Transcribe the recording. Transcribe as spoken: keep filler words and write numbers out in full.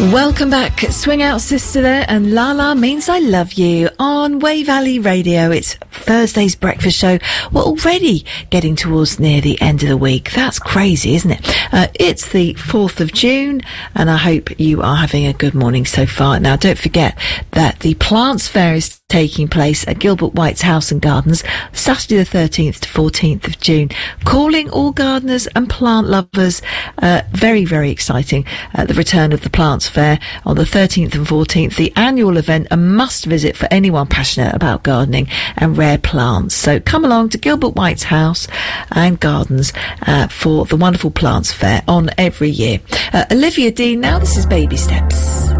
Welcome back. Swing Out Sister there, and La La Means I Love You on Way Valley Radio. It's Thursday's breakfast show. We're already getting towards near the end of the week. That's crazy, isn't it? Uh, it's the fourth of June, and I hope you are having a good morning so far. Now, don't forget that the Plants Fair is taking place at Gilbert White's House and Gardens, Saturday the thirteenth to fourteenth of June. Calling all gardeners and plant lovers. Uh, very, very exciting. Uh, the return of the Plants Fair on the thirteenth and fourteenth. The annual event, a must visit for anyone passionate about gardening and rare plants. So come along to Gilbert White's House and Gardens uh, for the wonderful Plants Fair on every year. Uh, Olivia Dean, now this is Baby Steps.